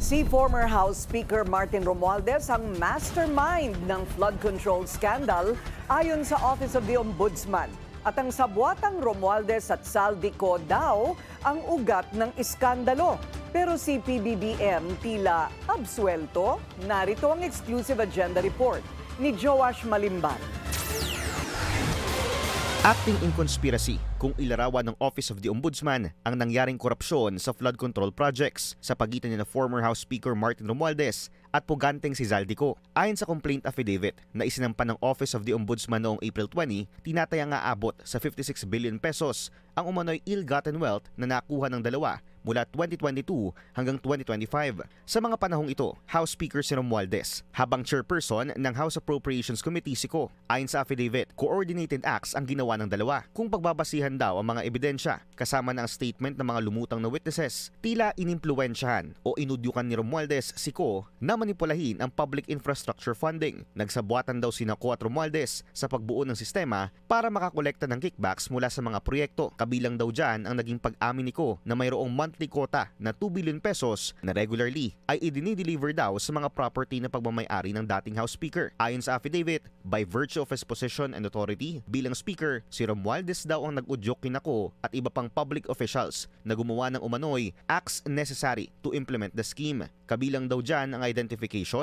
Si former House Speaker Martin Romualdez ang mastermind ng flood control scandal ayon sa Office of the Ombudsman. At ang sabwatang Romualdez at Saldico daw ang ugat ng iskandalo. Pero si PBBM tila absuelto. Narito ang exclusive agenda report ni Joash Malimban. Acting in conspiracy kung ilarawan ng Office of the Ombudsman ang nangyaring korupsyon sa flood control projects sa pagitan ni na former House Speaker Martin Romualdez at puganteng si Zaldico. Ayon sa complaint affidavit na isinampan ng Office of the Ombudsman noong April 20, tinatayang aabot sa 56 billion pesos ang umano'y ill-gotten wealth na nakuha ng dalawa mula 2022 hanggang 2025. Sa mga panahong ito, House Speaker si Romualdez, habang chairperson ng House Appropriations Committee si Ko. Ayon sa affidavit, coordinated acts ang ginawa ng dalawa. Kung pagbabasihan daw ang mga ebidensya, kasama na ang statement ng mga lumutang na witnesses, tila inimpluwensyahan o inudyukan ni Romualdez si Ko na manipulahin ang public infrastructure funding. Nagsabuatan daw sina Ko at Romualdez sa pagbuo ng sistema para makakolekta ng kickbacks mula sa mga proyekto. Kabilang daw dyan ang naging pag-amin ni Ko na mayroong monthly quota na 2 billion pesos na regularly ay idinideliver daw sa mga property na pagmamayari ng dating House Speaker. Ayon sa affidavit, by virtue of his position and authority bilang Speaker, si Romualdez daw ang nag-udyok kina Ko at iba pang public officials na gumawa ng umano'y acts necessary to implement the scheme. Kabilang daw dyan ang identification